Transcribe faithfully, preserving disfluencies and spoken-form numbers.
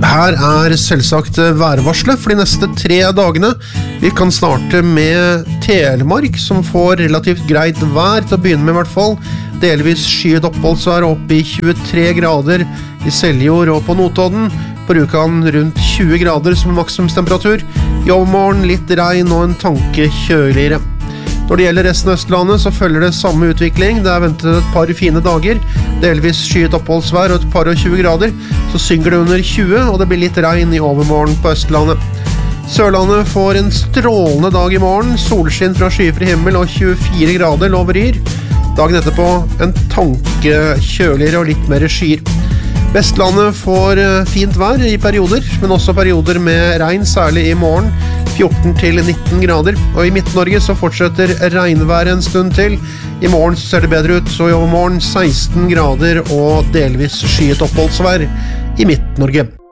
Her er selvsagt værvarselet for de neste tre dagene. Vi kan starte med Telemark, som får relativt greit vær til å begynne med i hvert fall. Delvis skyet oppholdsvær opp i tjuetre grader i Seljord og på Notodden. På Rjukan rundt tjue grader som maksimumstemperatur. I overmorgen litt regn og en tanke kjøligere. Når det gjelder resten av Østlandet så følger det samme utvikling. Det er ventet et par fine dager, delvis skyet oppholdsvær og et par og tjue grader. Så synker det under tjue, og det blir litt regn i overmorgen på Østlandet. Sørlandet får en strålende dag i morgen, solskinn fra skyfri himmel og tjuefire grader lover-yr. Dagen etterpå en tanke kjøligere og litt mer skyer. Vestlandet får fint vær i perioder, men også perioder med regn, særlig i morgen, fjorten til nitten grader. Og i Midt-Norge så fortsetter regnvær en stund til. I morgen så ser det bedre ut, så i overmorgen seksten grader og delvis skyet oppholdsvær i Midt-Norge.